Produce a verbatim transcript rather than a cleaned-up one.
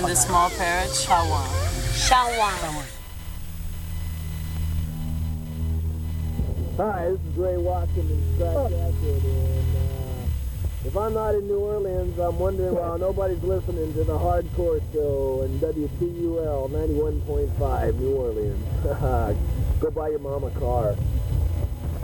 the small parrot, Shawan. Shawan. Hi, this is Ray Watkins in Scratch Acid, and uh, if I'm not in New Orleans, I'm wondering why nobody's listening to the Hardcore Show and W T U L ninety-one point five New Orleans. Go buy your mom a car.